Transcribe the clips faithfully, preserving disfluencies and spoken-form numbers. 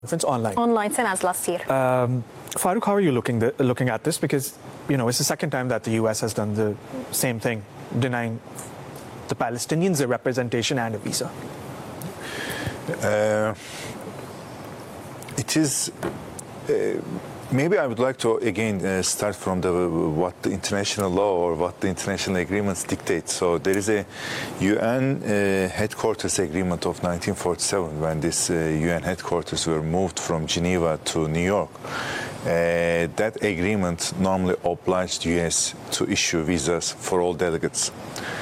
Conference online. Online, same as last year. Um, Farooq, how are you looking the, looking at this? Because you know it's the second time that the U S has done the same thing, denying the Palestinians a representation and a visa. Uh, it is. Uh, Maybe I would like to again uh, start from the what the international law or what the international agreements dictate. So there is a U N uh, headquarters agreement of nineteen forty-seven when this uh, U N headquarters were moved from Geneva to New York. Uh, that agreement normally obliged U S to issue visas for all delegates.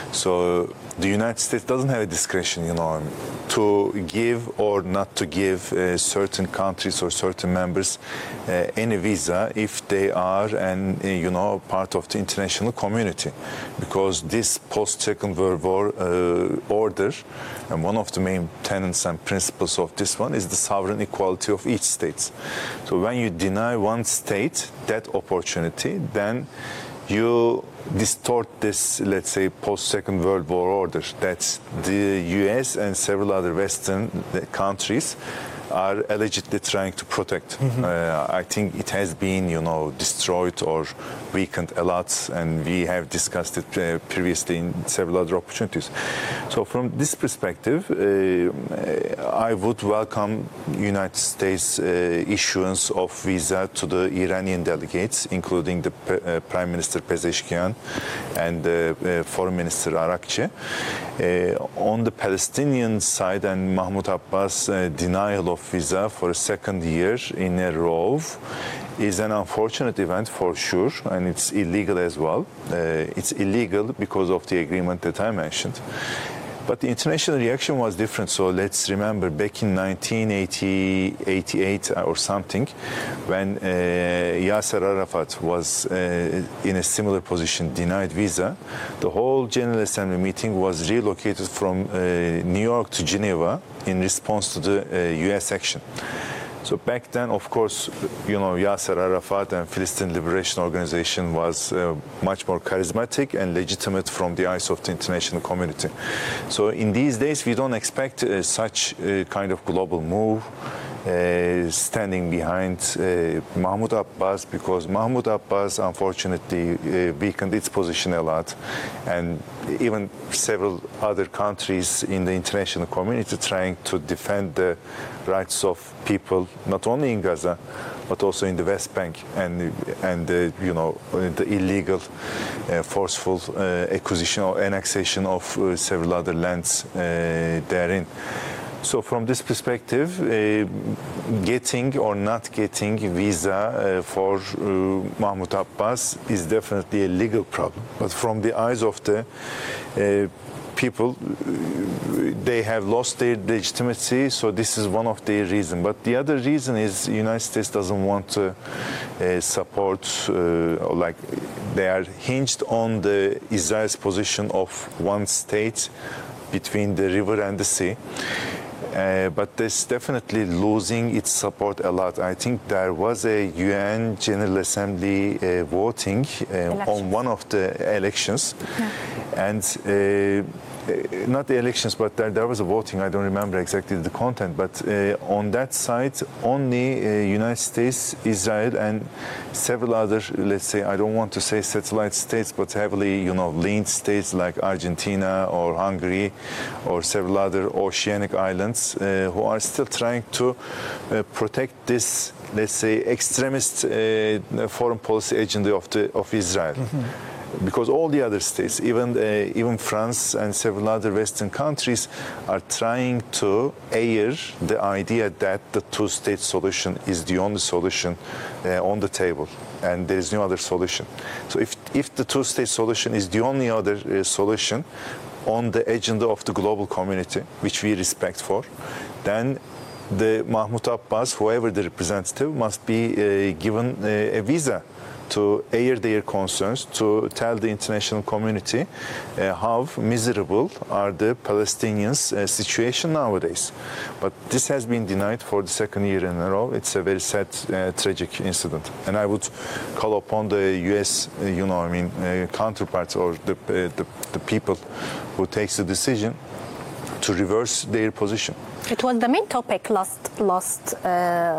So the United States doesn't have a discretion, you know, to give or not to give uh, certain countries or certain members uh, any visa if they are, and uh, you know, part of the international community, because this post-Second World War uh, order, and one of the main tenets and principles of this one is the sovereign equality of each state. So when you deny one state that opportunity, then you distort this, let's say, post-Second World War order that the U S and several other Western countries are allegedly trying to protect. Mm-hmm. uh, I think it has been, you know, destroyed or weakened a lot, and we have discussed it uh, previously in several other opportunities. So from this perspective, uh, I would welcome United States uh, issuance of visa to the Iranian delegates, including the uh, Prime Minister Pezeshkian and the uh, Foreign Minister Arakci. Uh, on the Palestinian side, and Mahmoud Abbas' uh, denial of visa for a second year in a row is an unfortunate event for sure, and it's illegal as well. Uh, it's illegal because of the agreement that I mentioned. But the international reaction was different. So let's remember back in nineteen eighty-eight or something, when uh, Yasser Arafat was uh, in a similar position, denied visa, the whole General Assembly meeting was relocated from uh, New York to Geneva in response to the uh, U S action. So back then, of course, you know, Yasser Arafat and Philistine Liberation Organization was uh, much more charismatic and legitimate from the eyes of the international community. So in these days, we don't expect uh, such uh, kind of global move uh, standing behind uh, Mahmoud Abbas, because Mahmoud Abbas, unfortunately, uh, weakened its position a lot, and even several other countries in the international community trying to defend the rights of people, not only in Gaza, but also in the West Bank, and and uh, you know, the illegal, uh, forceful uh, acquisition or annexation of uh, several other lands uh, therein. So from this perspective, uh, getting or not getting visa uh, for uh, Mahmoud Abbas is definitely a legal problem. But from the eyes of the uh, people, they have lost their legitimacy, so this is one of their reasons. But the other reason is the United States doesn't want to uh, support, uh, like they are hinged on the Israel's position of one state between the river and the sea. Uh, but it's definitely losing its support a lot. I think there was a U N General Assembly uh, voting uh, on one of the elections, yeah. and uh, not the elections, but there, there was a voting. I don't remember exactly the content, but uh, on that side, only uh, United States, Israel, and several other, let's say, I don't want to say satellite states, but heavily, you know, linked states like Argentina or Hungary or several other oceanic islands uh, who are still trying to uh, protect this, let's say, extremist uh, foreign policy agenda of the of Israel. Mm-hmm. Because all the other states, even uh, even France and several other Western countries, are trying to air the idea that the two-state solution is the only solution uh, on the table, and there is no other solution. So if if the two-state solution is the only other uh, solution on the agenda of the global community, which we respect for, then the Mahmoud Abbas, whoever the representative, must be uh, given uh, a visa to air their concerns, to tell the international community uh, how miserable are the Palestinians' uh, situation nowadays. But this has been denied for the second year in a row. It's a very sad, uh, tragic incident. And I would call upon the U S, uh, you know, I mean, uh, counterparts or the, uh, the, the people who takes the decision to reverse their position. It was the main topic last last uh,